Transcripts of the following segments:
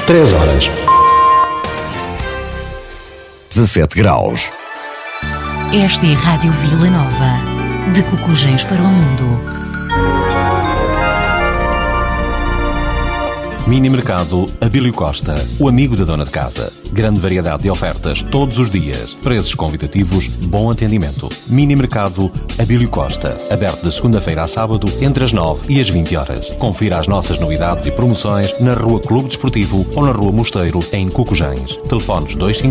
3 horas. 17 graus. Esta é a Rádio Vila Nova, de Cocujens para o Mundo. Mini Mercado Abílio Costa, o amigo da dona de casa. Grande variedade de ofertas todos os dias. Preços convidativos, bom atendimento. Mini Mercado Abílio Costa, aberto de segunda-feira a sábado, entre as 9 e as 20 horas. Confira as nossas novidades e promoções na Rua Clube Desportivo ou na Rua Mosteiro, em Cocujens. Telefones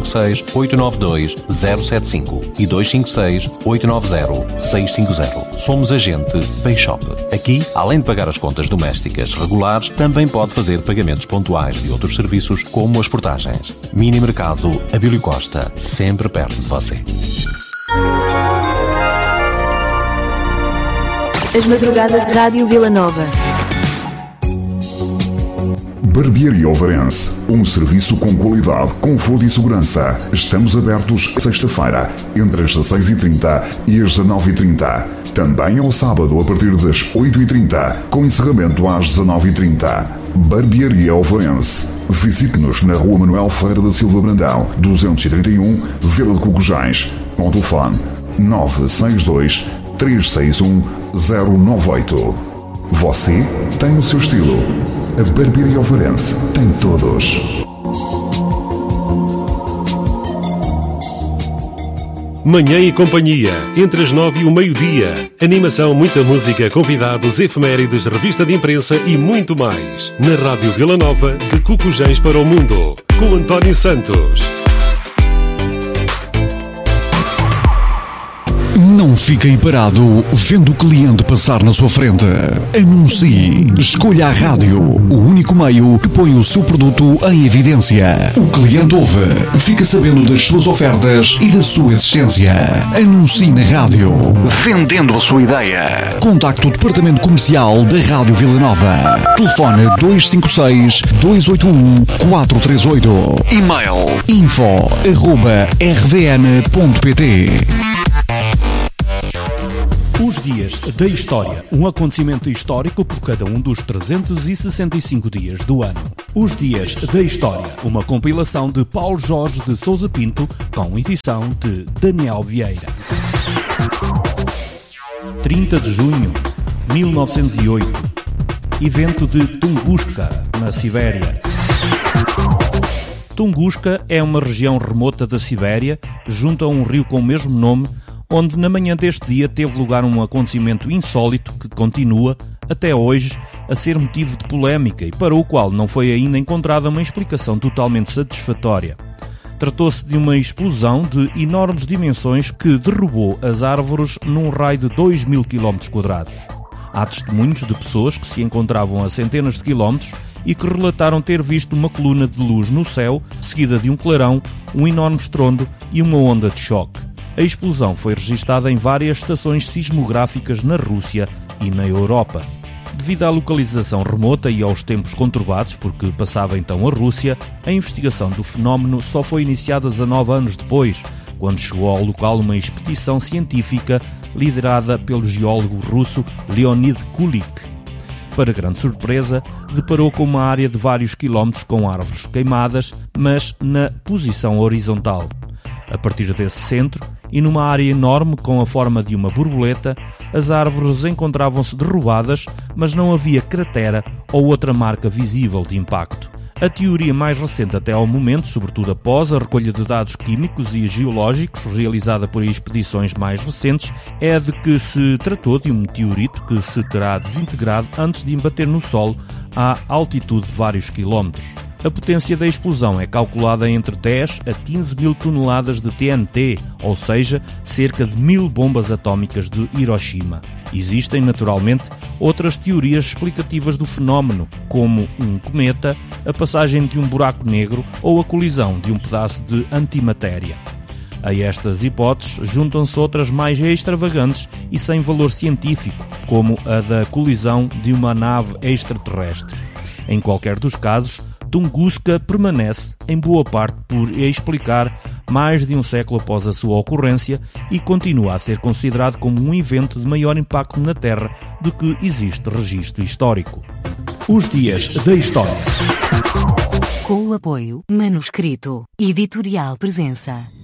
256-892-075 e 256-890-650. Somos agente Payshop. Aqui, além de pagar as contas domésticas regulares, também pode fazer pagamentos pontuais de outros serviços, como as portagens. Mini Mercado Abílio Costa, sempre perto de você. As madrugadas de Rádio Vila Nova. Barbearia Ovarense, um serviço com qualidade, conforto e segurança. Estamos abertos sexta-feira, entre as 16h30 e as 19h30. Também ao sábado, a partir das 8h30, com encerramento às 19h30. Barbearia Ovarense. Visite-nos na Rua Manuel Ferreira da Silva Brandão, 231, Vila de Cocujens. Com o telefone 962 361 098. Você tem o seu estilo. A Barbearia Ovarense tem todos. Manhã e companhia, entre as 9 e o meio-dia. Animação, muita música, convidados, efemérides, revista de imprensa e muito mais. Na Rádio Vila Nova, de Cocujens para o Mundo, com António Santos. Não fique aí parado vendo o cliente passar na sua frente. Anuncie. Escolha a rádio, o único meio que põe o seu produto em evidência. O cliente ouve, fica sabendo das suas ofertas e da sua existência. Anuncie na rádio, vendendo a sua ideia. Contacte o departamento comercial da Rádio Vila Nova. Telefone 256-281-438. E-mail info@rvn.pt. Os dias da história, um acontecimento histórico por cada um dos 365 dias do ano. Os dias da história, uma compilação de Paulo Jorge de Sousa Pinto, com edição de Daniel Vieira. 30 de junho, 1908. Evento de Tunguska, na Sibéria. Tunguska é uma região remota da Sibéria, junto a um rio com o mesmo nome, onde na manhã deste dia teve lugar um acontecimento insólito que continua, até hoje, a ser motivo de polémica e para o qual não foi ainda encontrada uma explicação totalmente satisfatória. Tratou-se de uma explosão de enormes dimensões que derrubou as árvores num raio de 2.000 km². Há testemunhos de pessoas que se encontravam a centenas de quilómetros e que relataram ter visto uma coluna de luz no céu, seguida de um clarão, um enorme estrondo e uma onda de choque. A explosão foi registada em várias estações sismográficas na Rússia e na Europa. Devido à localização remota e aos tempos conturbados, porque passava então a Rússia, a investigação do fenómeno só foi iniciada 19 anos depois, quando chegou ao local uma expedição científica liderada pelo geólogo russo Leonid Kulik. Para grande surpresa, deparou com uma área de vários quilómetros com árvores queimadas, mas na posição horizontal. A partir desse centro, e numa área enorme com a forma de uma borboleta, as árvores encontravam-se derrubadas, mas não havia cratera ou outra marca visível de impacto. A teoria mais recente até ao momento, sobretudo após a recolha de dados químicos e geológicos realizada por expedições mais recentes, é a de que se tratou de um meteorito que se terá desintegrado antes de embater no solo à altitude de vários quilómetros. A potência da explosão é calculada entre 10 a 15 mil toneladas de TNT, ou seja, cerca de 1000 bombas atómicas de Hiroshima. Existem, naturalmente, outras teorias explicativas do fenómeno, como um cometa, a passagem de um buraco negro ou a colisão de um pedaço de antimatéria. A estas hipóteses juntam-se outras mais extravagantes e sem valor científico, como a da colisão de uma nave extraterrestre. Em qualquer dos casos, Tunguska permanece, em boa parte, por explicar mais de um século após a sua ocorrência e continua a ser considerado como um evento de maior impacto na Terra do que existe registro histórico. Os dias da história. Com o apoio Manuscrito Editorial Presença.